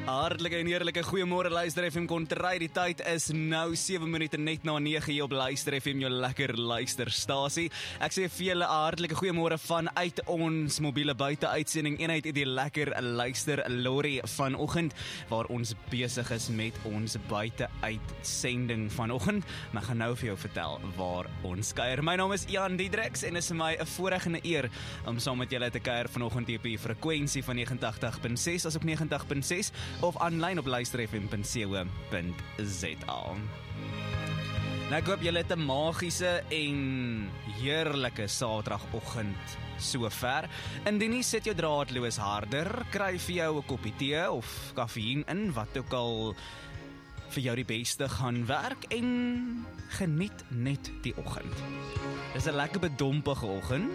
Hartlike en heerlike goeiemôre Luister FM Kontry. Die tyd is nou 7 minute net na 9 hier op Luister FM, jou lekker luisterstasie. Ek sê vir julle 'n hartlike goeiemôre vanuit ons mobiele buiteuitsending eenheid uit die lekker luister lorry vanoggend, waar ons besig is met ons buiteuitsending vanoggend. Maar ek gaan nou vir jou vertel waar ons kuier. My naam is Ian Diedriks en is vir my 'n voorreg en 'n eer om saam met julle te kuier vanoggend hier op die frekwensie van 89.6 as op 90.6 of aanlyn op luisterfm.co.za. Nou ek hoop julle het 'n magiese en heerlike Saterdagoggend sover. Indien nie, sit jou draadloos harder, kry vir jou 'n koppie tee of kaffie in, wat ook al vir jou die beste gaan werk, en geniet net die oggend. Dis 'n lekker bedompige oggend,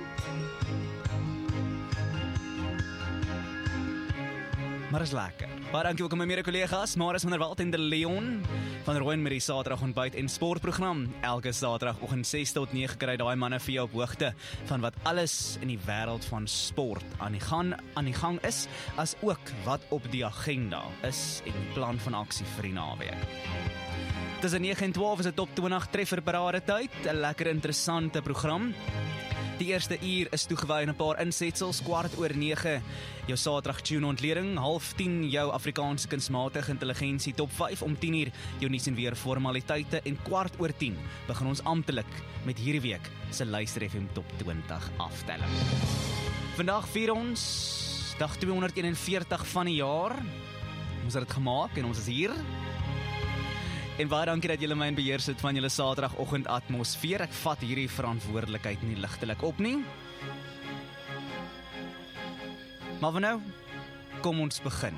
maar is lekker. Baie dankie ook aan my mede-kollegas, Marius van der Walt en De Leon van Rooyen met die Saterdag ontbyt en sportprogram. Elke Saterdagoggend 6 tot 9 kry daai manne vir jou op hoogte van wat alles in die wêreld van sport aan die gang is, as ook wat op die agenda is en die plan van aksie vir die naweek. Tussen 9 en 12 is 'n top 20 trefferparade tyd, 'n lekker interessante program. Die eerste uur is toegewy aan 'n paar insetsels, 8:15 jou Saterdag tune ontleding, 9:30 jou Afrikaanse kunsmatige intelligensie top 5, om 10:00 jou nuus en weer formaliteite, en 10:15 begin ons amptelik met hierdie week se Luister FM top 20 aftelling. Vandag vier ons dag 241 van die jaar. Ons het dit gemaak en ons is hier. En baie dankie dat julle my in beheer sit van julle Saterdagoggend atmosfeer. Ek vat hierdie verantwoordelikheid nie ligtelik op nie. Maar van nou, kom ons begin.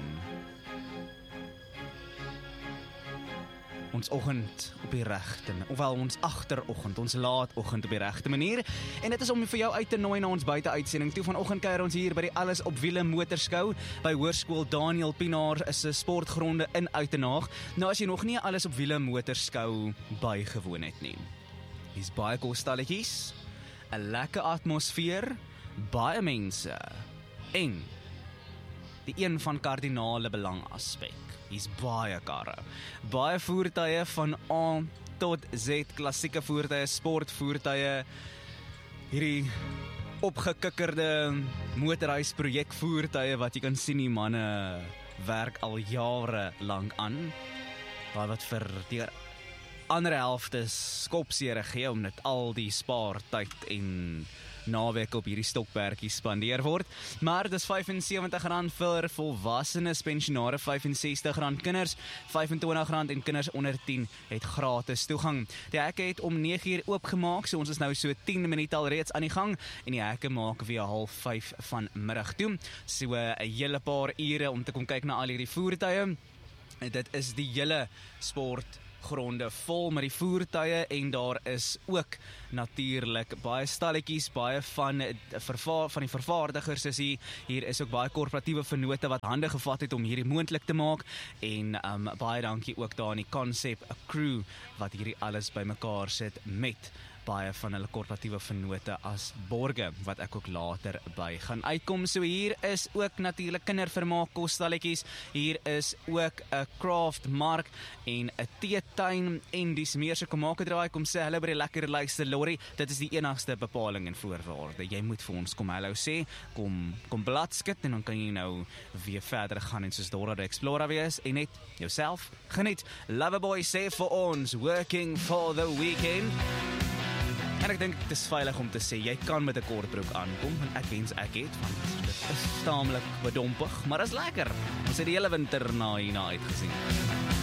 Ons oggend op die regte, ofwel ons agteroggend, ons laatoggend op die regte manier. En dit is om vir jou uit te nooi na ons buiteuitsending toe. Vanoggend kuier ons hier by die Alles op Wiele motorskou by Hoërskool Daniel Pienaar is 'n sportgronde in Uitenaag. Nou as jy nog nie 'n Alles op Wiele motorskou bygewoon het nie. Hier's baie kostalletjies, 'n lekker atmosfeer, baie mense en die een van kardinale belang aspek. Hier's baie karre, baie voertuie van A tot Z, klassieke voertuie, sportvoertuie, hierdie opgekikkerde motorhuisprojekvoertuie wat jy kan sien, die manne werk al jare lank aan, wat vir die ander helfte skopsere gee om net al die spaartyd en naweek op hierdie stokperdjie spandeer word. Maar dis R75 vir volwassenes, pensionare R65, kinders R25 en kinders onder 10 het gratis toegang. Die hekke het om 9:00 oopgemaak, so ons is nou so 10 minute al reeds aan die gang, en die hekke maak weer 4:30 vanmiddag toe. So 'n hele paar ure om te kom kyk na al hierdie voertuie. Dit is die hele sportgronde vol met die voertuie, en daar is ook natuurlik baie stalletjies, baie van die vervaardigers is hier is ook baie korporatiewe vennote wat hande gevat het om hierdie moontlik te maak, en baie dankie ook daar aan die Concept Crew wat hierdie alles bymekaar sit met baie van hulle korporatiewe vennote as borge, wat ek ook later by gaan uitkom. So hier is ook natuurlik kindervermaak kostalletjies, hier is ook 'n craftmark en 'n teetuin en dis meer. So kom maak 'n draai, kom sê hallo by die lekker luister lorry. Dit is die enigste bepaling en voorwaarde. Jy moet vir ons kom hallo sê, kom bladskit, en dan kan jy nou weer verder gaan en soos Dora the Explorer wees en net jouself geniet. Loverboy sê vir ons, working for the weekend. En ek dink dit is veilig om te sê, jy kan met 'n kortbroek aankom, en ek wens ek het, want dit is taamlik bedompig, maar is lekker. Ons het die hele winter hierna uitgesien.